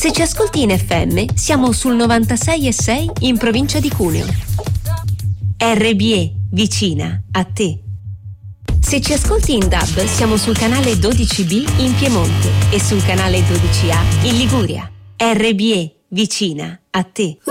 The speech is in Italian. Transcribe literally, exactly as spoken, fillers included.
Se ci ascolti in F M, siamo sul novantasei e sei in provincia di Cuneo. R B E, vicina a te. Se ci ascolti in D A B, siamo sul canale dodici B in Piemonte e sul canale dodici A in Liguria. R B E, vicina a te.